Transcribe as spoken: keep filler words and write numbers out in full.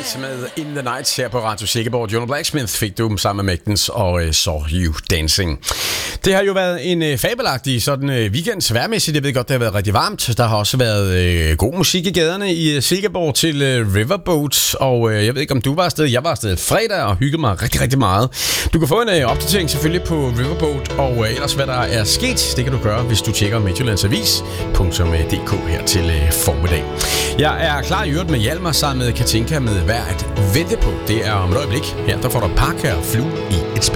Night med In The Night her på Radio Silkeborg. Jonah Blacksmith fik du sammen med Magdens og uh, Saw You Dancing. Det har jo været en uh, fabelagtig sådan uh, weekend vejrmæssigt. Jeg ved godt, det har været rigtig varmt. Der har også været uh, god musik i gaderne i uh, Silkeborg til uh, Riverboat. Og uh, jeg ved ikke, om du var afsted. Jeg var afsted fredag og hyggede mig rigtig, rigtig meget. Du kan få en uh, opdatering selvfølgelig på Riverboat. Og uh, ellers hvad der er sket, det kan du gøre, hvis du tjekker Midtjyllandsavis punktum d k her til uh, formiddag. Jeg er klar i øvrigt med Hjalmar sammen med Katinka med Hvad at vente på. Det er om et øjeblik. Her der får du Parker Flue i